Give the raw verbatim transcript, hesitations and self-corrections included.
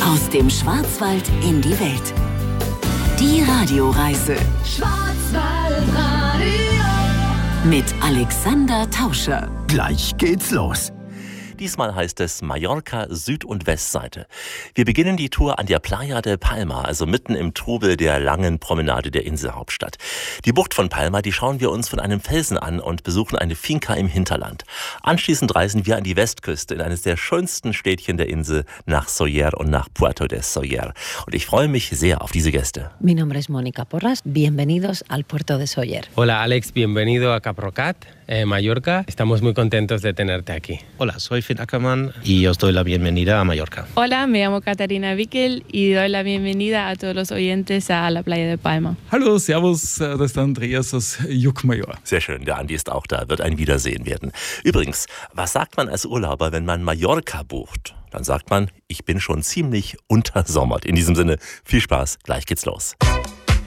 Aus dem Schwarzwald in die Welt. Die Radioreise. Schwarzwaldradio. Mit Alexander Tauscher. Gleich geht's los. Diesmal heißt es Mallorca Süd- und Westseite. Wir beginnen die Tour an der Playa de Palma, also mitten im Trubel der langen Promenade der Inselhauptstadt. Die Bucht von Palma, die schauen wir uns von einem Felsen an und besuchen eine Finca im Hinterland. Anschließend reisen wir an die Westküste in eines der schönsten Städtchen der Insel, nach Sóller und nach Puerto de Sóller. Und ich freue mich sehr auf diese Gäste. Mi nombre es Mónica Porras. Bienvenidos al Puerto de Sóller. Hola Alex, bienvenido a Caprocat, eh, Mallorca. Estamos muy contentos de tenerte aquí. Hola, soy Finn Ackermann y os doy la bienvenida a Mallorca. Hola, me llamo Katharina Wickel y doy la bienvenida a todos los oyentes a la Playa de Palma. Hallo, servus, das ist der Andreas aus Juckmajor. Sehr schön, der Andi ist auch da, wird ein Wiedersehen werden. Übrigens, was sagt man als Urlauber, wenn man Mallorca bucht? Dann sagt man, ich bin schon ziemlich untersommert. In diesem Sinne, viel Spaß, gleich geht's los.